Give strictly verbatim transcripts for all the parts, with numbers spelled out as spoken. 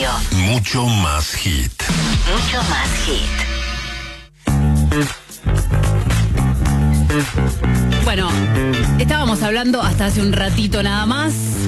radio. Mucho más hit. Mucho más hit. Bueno, estábamos hablando hasta hace un ratito nada más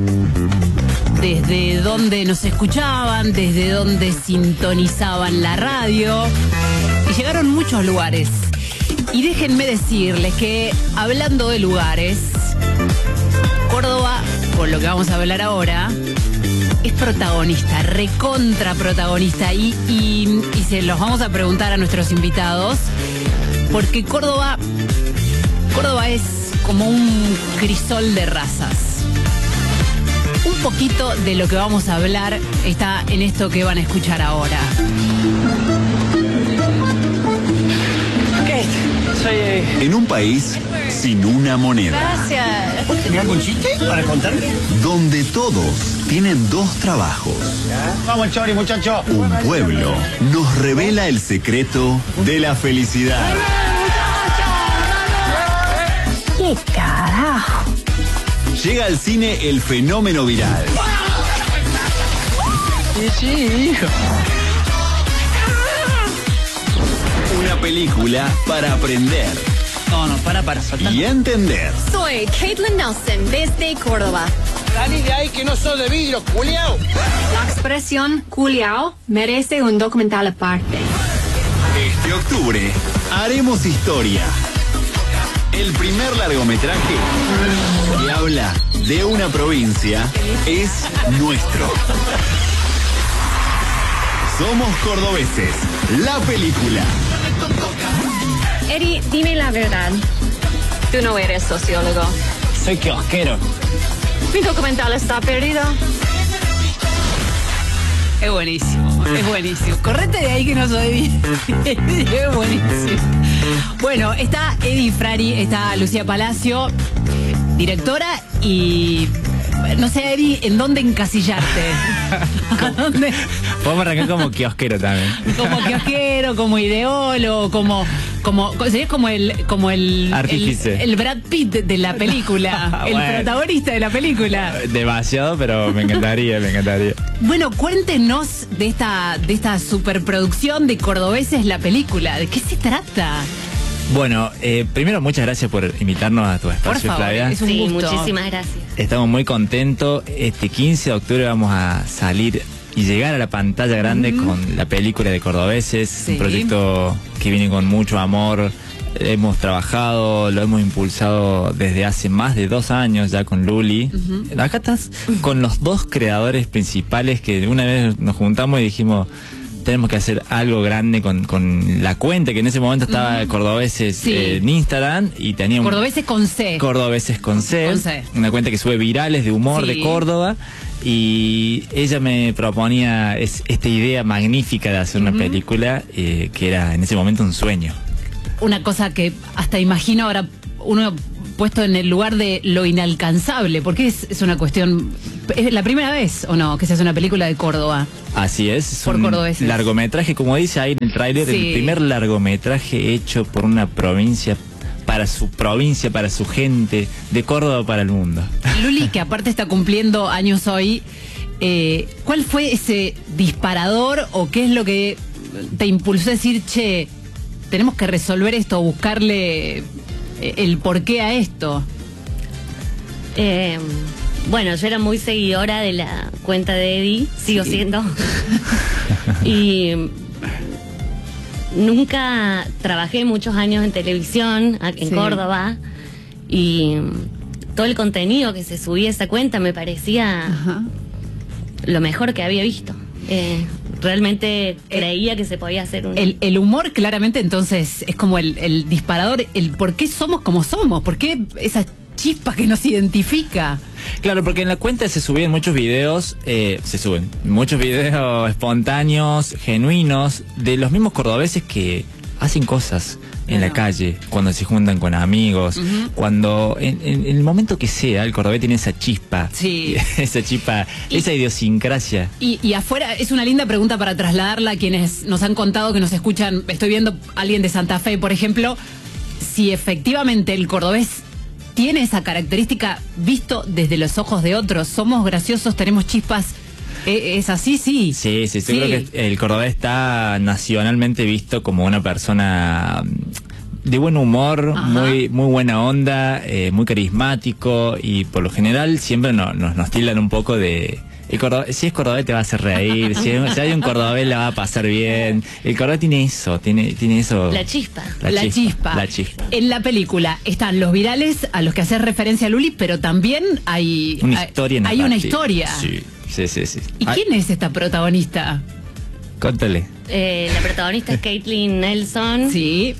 desde dónde nos escuchaban, desde dónde sintonizaban la radio, y llegaron muchos lugares. Y déjenme decirles que, hablando de lugares, Córdoba, con lo que vamos a hablar ahora, es protagonista, recontra protagonista, y, y, y se los vamos a preguntar a nuestros invitados, porque Córdoba, Córdoba es como un crisol de razas. Un poquito de lo que vamos a hablar está en esto que van a escuchar ahora. ¿Qué es? Soy... Eh... En un país sin una moneda. Gracias. ¿Vos tenés algún chiste para contarme? Donde todos tienen dos trabajos. ¿Ya? Vamos, Chori, muchacho. Un pueblo nos revela el secreto de la felicidad. ¡Qué carajo! Llega al cine el fenómeno viral. Sí, sí, hijo. Una película para aprender No, no, para, para, soltar. y entender. Soy Caitlin Nelson desde Córdoba. Salí de ahí que no sos de vidrio, culiao. La expresión culiao merece un documental aparte. Este octubre haremos historia. El primer largometraje que habla de una provincia es nuestro. Somos cordobeses, la película. Eddie, dime la verdad. Tú no eres sociólogo. Soy kiosquero. Mi documental está perdido. Es buenísimo, es buenísimo. Correte de ahí que no soy bien. Es buenísimo. Bueno, está Eddie Frari, está Lucía Palacio, directora, y no sé, Eddie, ¿en dónde encasillarte? ¿A dónde? Podemos arrancar como kiosquero también. Como kiosquero, como ideólogo, como, como, serías como el, como el, Artífice. el, el Brad Pitt de la película, el Bueno. protagonista de la película. Demasiado, pero me encantaría, me encantaría. Bueno, cuéntenos de esta, de esta superproducción de Cordobeses, la película. ¿De qué se trata? Bueno, eh, primero muchas gracias por invitarnos a tu espacio, Por favor, Flavia. es un Sí, gusto. muchísimas gracias. Estamos muy contentos. Este quince de octubre vamos a salir y llegar a la pantalla grande Mm. con la película de Cordobeses. Sí. Un proyecto que viene con mucho amor. Hemos trabajado, lo hemos impulsado desde hace más de dos años ya con Luli. Uh-huh. Acá estás con los dos creadores principales que una vez nos juntamos y dijimos, tenemos que hacer algo grande con, con la cuenta, que en ese momento estaba Uh-huh. Cordobeses Sí. eh, en Instagram, y tenía un... Cordobeses con C. Cordobeses con C, Con C. una cuenta que sube virales de humor Sí. de Córdoba, y ella me proponía es, esta idea magnífica de hacer una Ujú. película eh, que era en ese momento un sueño. Una cosa que hasta imagino ahora uno puesto en el lugar de lo inalcanzable, porque es, es una cuestión... ¿Es la primera vez o no que se hace una película de Córdoba? Así es, es Por un cordobeses. largometraje, como dice ahí en el tráiler, Sí. el primer largometraje hecho por una provincia, para su provincia, para su gente, de Córdoba para el mundo. Luli, que aparte está cumpliendo años hoy, eh, ¿cuál fue ese disparador o qué es lo que te impulsó a decir, che, tenemos que resolver esto, buscarle el porqué a esto? Eh, bueno, yo era muy seguidora de la cuenta de Eddie, sigo Sí. siendo. Y nunca trabajé muchos años en televisión, aquí en Sí. Córdoba, y todo el contenido que se subía a esa cuenta me parecía Ajá. lo mejor que había visto. Eh, realmente creía que se podía hacer un... El, el humor claramente entonces es como el, el disparador, el por qué somos como somos, por qué esa chispa que nos identifica. Claro, porque en la cuenta se subían muchos videos, eh, se suben muchos videos espontáneos, genuinos, de los mismos cordobeses que hacen cosas en Claro. la calle, cuando se juntan con amigos, Ujú. cuando en, en- en el momento que sea, el cordobés tiene esa chispa, Sí. esa chispa, Y- esa idiosincrasia. Y, y afuera es una linda pregunta para trasladarla a quienes nos han contado que nos escuchan. Estoy viendo a alguien de Santa Fe, por ejemplo, si efectivamente el cordobés tiene esa característica visto desde los ojos de otros. Somos graciosos, tenemos chispas, ¿Es así? Sí. Sí, sí, Sí. yo creo que el cordobés está nacionalmente visto como una persona de buen humor, Ajá. muy muy buena onda, eh, muy carismático, y por lo general siempre no- nos, nos tildan un poco de... El cordobés, si es cordobés te va a hacer reír, si, es- si hay un cordobés la va a pasar bien. El cordobés tiene eso, tiene, tiene eso. La chispa. La, chispa. La chispa. En la película están los virales a los que hace referencia Luli, pero también hay Una hay- historia Hay una narrativa. historia. Sí, sí, sí. sí. ¿Y Ay, quién es esta protagonista? Contale. Eh, la protagonista es Caitlin Nelson, Sí.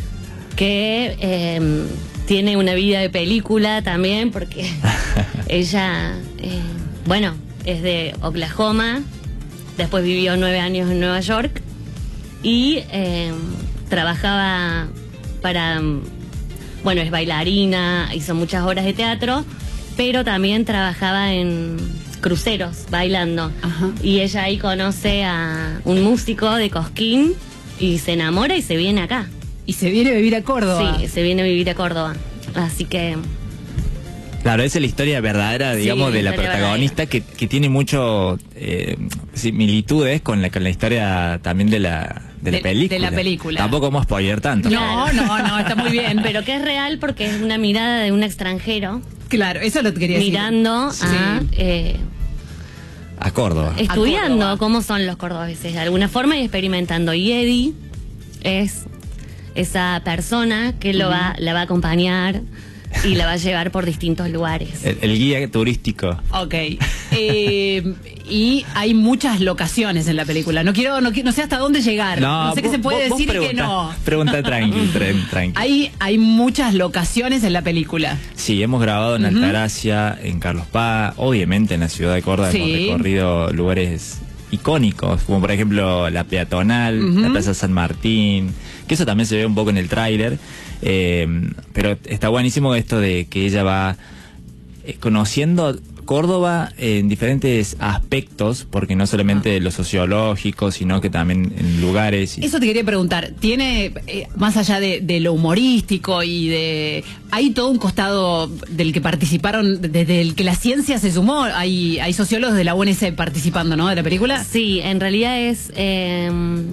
que eh, tiene una vida de película también, porque ella, eh, bueno, es de Oklahoma, después vivió nueve años en Nueva York y eh, trabajaba para, bueno, es bailarina, hizo muchas horas de teatro, pero también trabajaba en cruceros, bailando. Ajá. Y ella ahí conoce a un músico de Cosquín y se enamora y se viene acá. Y se viene a vivir a Córdoba. Sí, se viene a vivir a Córdoba. Así que Claro, esa es la historia verdadera, digamos, Sí, de la historia protagonista que, que tiene mucho eh, similitudes con la, con la historia también de la, de la De- película. de la película. Tampoco vamos a spoiler tanto. No, no, no, está muy bien. pero que es real porque es una mirada de un extranjero Claro, eso lo quería decir. mirando Sí. a eh, A Córdoba. estudiando Córdoba. cómo son los cordobeses de alguna forma y experimentando. Y Eddie es esa persona que lo va, la va a acompañar y la va a llevar por distintos lugares. El, el guía turístico. Ok. Eh, y hay muchas locaciones en la película. No quiero, no, qui- no sé hasta dónde llegar. No, sé qué vos- se puede vos- vos decir y qué pregunta, no. Pregunta tranqui, tren, tranqui. Hay, hay muchas locaciones en la película. Sí, hemos grabado en Altagracia, en Carlos Paz, obviamente en la ciudad de Córdoba Sí. hemos recorrido lugares icónicos, como por ejemplo la peatonal, la Plaza San Martín, que eso también se ve un poco en el tráiler, eh, pero está buenísimo esto de que ella va eh, conociendo Córdoba en diferentes aspectos, porque no solamente lo sociológico, sino que también en lugares. y- Eso te quería preguntar. ¿Tiene, eh, más allá de, de lo humorístico y de... Hay todo un costado del que participaron, desde el que la ciencia se sumó? Hay, hay sociólogos de la U N S participando, ¿no? De la película. Sí, en realidad es eh,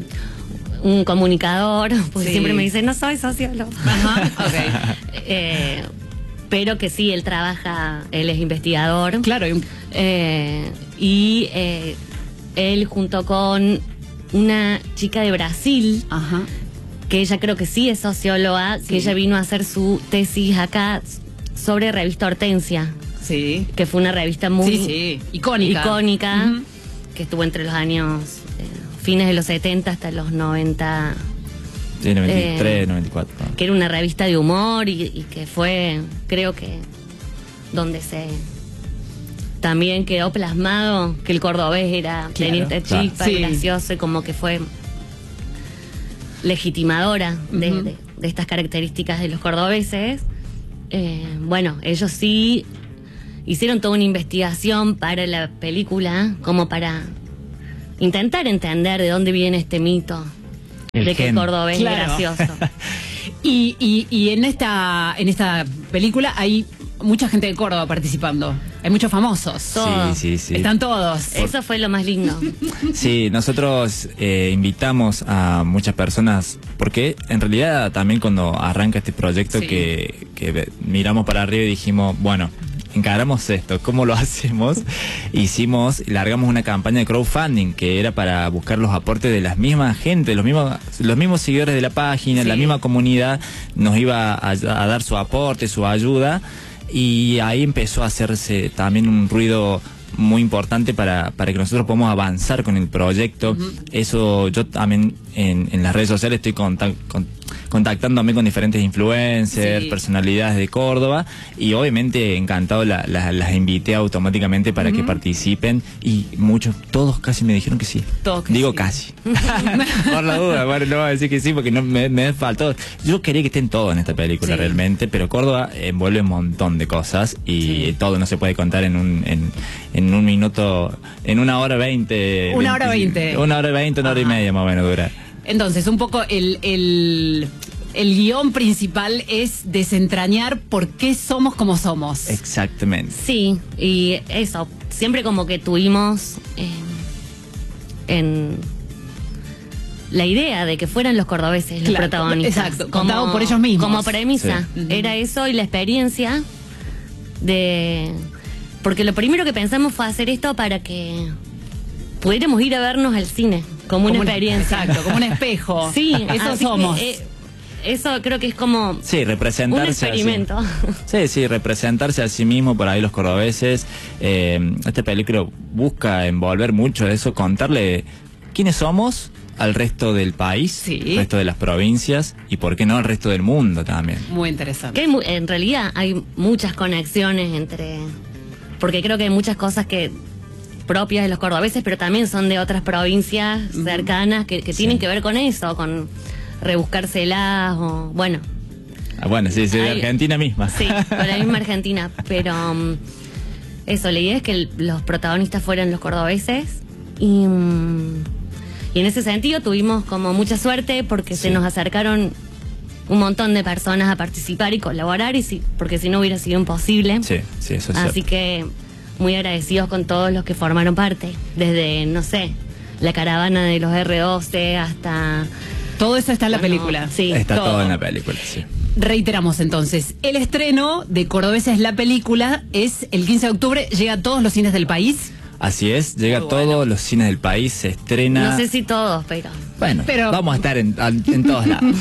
un comunicador, porque Sí. siempre me dicen, no soy sociólogo. Ajá, ok. Eh, pero que sí, él trabaja, él es investigador. Claro, hay un- Eh, y eh, él junto con una chica de Brasil, Ajá. que ella creo que sí es socióloga, Sí. que ella vino a hacer su tesis acá sobre revista Hortensia, Sí. que fue una revista muy Sí, sí. Icónica. icónica, Ujú. que estuvo entre los años eh, fines de los setenta hasta los noventa, Sí, noventa y tres, eh, noventa y cuatro. que era una revista de humor y, y que fue, creo que, donde se también quedó plasmado que el cordobés era, tenía esta claro. chispa, Sí. gracioso, y como que fue legitimadora de, Ujú. de- de estas características de los cordobeses. Eh, bueno, ellos sí hicieron toda una investigación para la película, como para intentar entender de dónde viene este mito El de que el gen. cordobés Claro. es gracioso. Y, y, y en esta en esta película hay mucha gente de Córdoba participando. Hay muchos famosos. Todo. Sí, sí, sí. Están todos. Eso fue lo más lindo. Sí, nosotros eh, invitamos a muchas personas, porque en realidad también cuando arranca este proyecto Sí. que, que ve- miramos para arriba y dijimos, bueno, encaramos esto, ¿cómo lo hacemos? Hicimos, largamos una campaña de crowdfunding que era para buscar los aportes de las mismas gente, los mismos, los mismos seguidores de la página, Sí. la misma comunidad nos iba a, a dar su aporte, su ayuda, y ahí empezó a hacerse también un ruido muy importante para, para que nosotros podamos avanzar con el proyecto. Eso yo también en, en las redes sociales estoy contac- con- contactándome con diferentes influencers, Sí. personalidades de Córdoba, y obviamente encantado la- la- las invité automáticamente para que participen, y muchos, todos casi me dijeron que sí. Todos que Digo sí. casi. Por la duda, bueno, no voy a decir que sí porque no me, me faltó. Yo quería que estén todos en esta película Sí. realmente, pero Córdoba envuelve un montón de cosas y todo no se puede contar en un en, en un minuto, en una hora veinte. Una hora veinte. Una hora veinte, una hora y Ajá. media más o menos dura. Entonces, un poco el, el, el guión principal es desentrañar por qué somos como somos. Exactamente. Sí, y eso, siempre como que tuvimos eh, en la idea de que fueran los cordobeses los Claro, protagonistas. exacto, contado por ellos mismos. Como premisa. Sí. Era eso y la experiencia de... Porque lo primero que pensamos fue hacer esto para que pudiéramos ir a vernos al cine, como, Como una experiencia. Exacto, como un espejo. Sí, eso así somos. que, eh, eso creo que es como Sí, un representarse. experimento. así. Sí, sí, representarse a sí mismo por ahí los cordobeses. Eh, este película busca envolver mucho de eso, contarle quiénes somos al resto del país, Sí. al resto de las provincias y por qué no al resto del mundo también. Muy interesante. Que hay mu- en realidad hay muchas conexiones entre... Porque creo que hay muchas cosas que propias de los cordobeses, pero también son de otras provincias cercanas que, que tienen que ver con eso, con rebuscárselas o... Bueno, Ah, bueno, sí, sí, de Hay- Argentina misma. sí, con la misma Argentina. Pero um, eso, la idea es que el- los protagonistas fueran los cordobeses y... um, y en ese sentido tuvimos como mucha suerte porque Sí. se nos acercaron un montón de personas a participar y colaborar, y sí, porque si no hubiera sido imposible. Sí, sí, eso es Así cierto. que muy agradecidos con todos los que formaron parte, desde, no sé, la caravana de los erre doce hasta... Todo eso está en la bueno, película. Sí. Está todo. todo. en la película, sí. Reiteramos entonces, el estreno de Cordobeses la película es el quince de octubre, llega a todos los cines del país. Así es, llega a Muy todos bueno. los cines del país, se estrena. No sé si todos, pero... Bueno, Pero- vamos a estar en, al- en todos lados.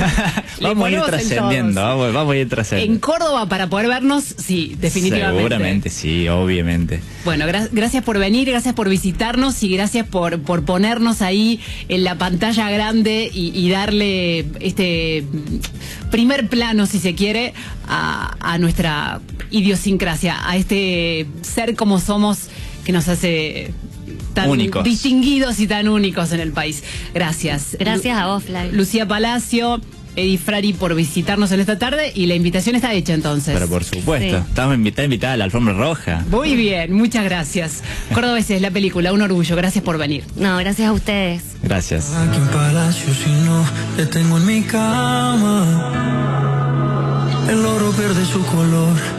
Le vamos a ir ponemos en trascendiendo, todos. vamos, vamos a ir En trascendiendo. Córdoba para poder vernos, sí, definitivamente. Seguramente, sí, obviamente. Bueno, gra- gracias por venir, gracias por visitarnos y gracias por, por ponernos ahí en la pantalla grande y, y darle este mm, primer plano, si se quiere, a, a nuestra idiosincrasia, a este ser como somos que nos hace tan Únicos. distinguidos y tan únicos en el país. Gracias. Gracias Lu- a vos, Flavio. Lucía Palacio, Edi Frari por visitarnos en esta tarde y la invitación está hecha entonces. Pero por supuesto, Sí. estamos invitados invitada a la alfombra roja. Muy bien, muchas gracias. Cordobeses, la película, un orgullo. Gracias por venir. No, gracias a ustedes. Gracias. Aquí en Palacio, si no te tengo en mi cama, el oro pierde su color.